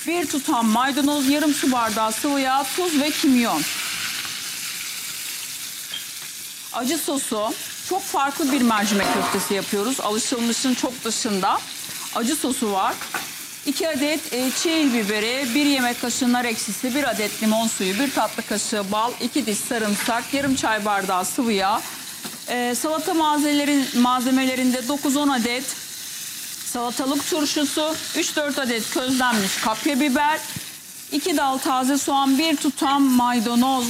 1 tutam maydanoz, yarım su bardağı sıvı yağ, tuz ve kimyon. Acı sosu. Çok farklı bir mercimek köftesi yapıyoruz. Alışılmışın çok dışında. Acı sosu var. 2 adet çiğ biberi, 1 yemek kaşığı nar ekşisi, 1 adet limon suyu, 1 tatlı kaşığı bal, 2 diş sarımsak, yarım çay bardağı sıvı yağ. Salata malzemelerinde 9-10 adet salatalık turşusu, 3-4 adet közlenmiş kapya biber, 2 dal taze soğan, 1 tutam maydanoz